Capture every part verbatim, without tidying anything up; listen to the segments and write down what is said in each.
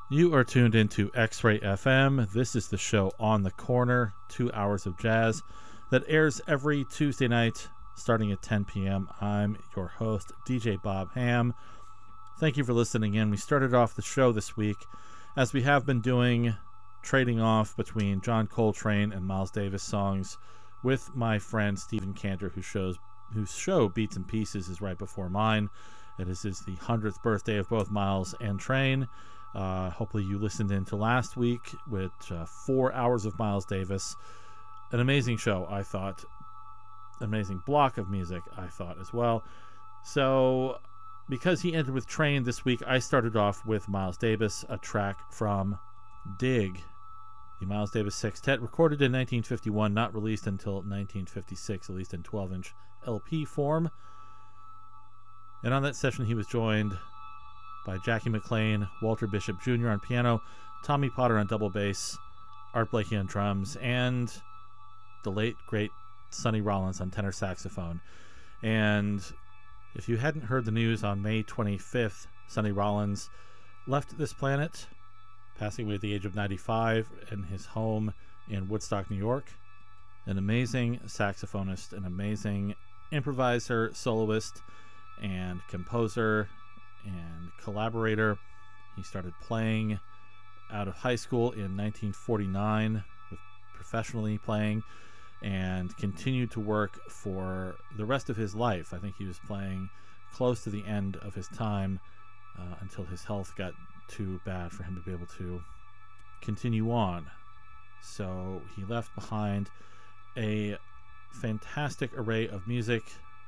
You are tuned into X-Ray F M. This is the show On the Corner, two hours of jazz that airs every Tuesday night starting at ten p.m. I'm your host, D J Bob Ham. Thank you for listening in. We started off the show this week, as we have been doing, trading off between John Coltrane and Miles Davis songs with my friend Stephen Cantor, who shows whose show Beats and Pieces is right before mine. It is, is the hundredth birthday of both Miles and Train. Uh, hopefully you listened in to last week with uh, four hours of Miles Davis. An amazing show, I thought. Amazing block of music, I thought, as well. So, because he ended with Train this week, I started off with Miles Davis, a track from Dig, the Miles Davis Sextet, recorded in nineteen fifty-one, not released until nineteen fifty-six, at least in twelve-inch L P form. And on that session, he was joined by Jackie McLean, Walter Bishop Junior on piano, Tommy Potter on double bass, Art Blakey on drums, and the late, great Sonny Rollins on tenor saxophone. And if you hadn't heard the news, on May twenty-fifth, Sonny Rollins left this planet, passing away at the age of ninety-five in his home in Woodstock, New York. An amazing saxophonist, an amazing improviser, soloist, and composer, and collaborator. He started playing out of high school in nineteen forty-nine, with professionally playing, and continued to work for the rest of his life. I think he was playing close to the end of his time uh, until his health got too bad for him to be able to continue on. So he left behind a fantastic array of music,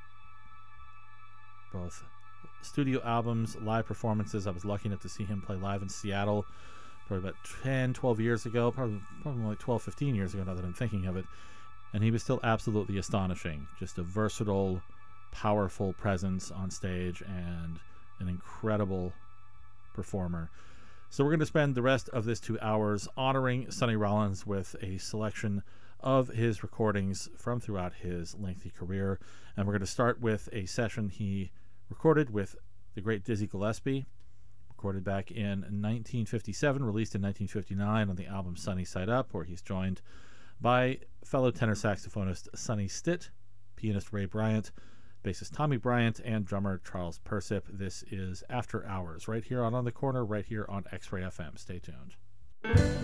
both studio albums, live performances. I was lucky enough to see him play live in Seattle probably about ten, twelve years ago, probably, probably like twelve, fifteen years ago now that I'm thinking of it. And he was still absolutely astonishing. Just a versatile, powerful presence on stage and an incredible performer. So we're going to spend the rest of this two hours honoring Sonny Rollins with a selection of his recordings from throughout his lengthy career. And we're going to start with a session he recorded with the great Dizzy Gillespie, recorded back in nineteen fifty-seven, released in nineteen fifty-nine on the album Sunny Side Up, where he's joined by fellow tenor saxophonist Sonny Stitt, pianist Ray Bryant, bassist Tommy Bryant, and drummer Charles Persip. This is After Hours, right here on On the Corner, right here on X-Ray F M. Stay tuned.